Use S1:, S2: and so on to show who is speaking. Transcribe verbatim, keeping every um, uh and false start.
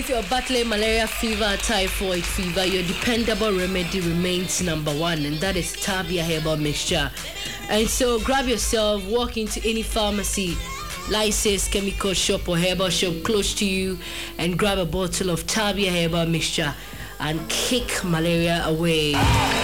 S1: if you're battling malaria, fever, typhoid fever, your dependable remedy remains number one, and that is Tavia Herbal Mixture. And so grab yourself, walk into any pharmacy, licensed chemical shop or herbal shop close to you, and grab a bottle of Tavia Herbal Mixture and kick malaria away.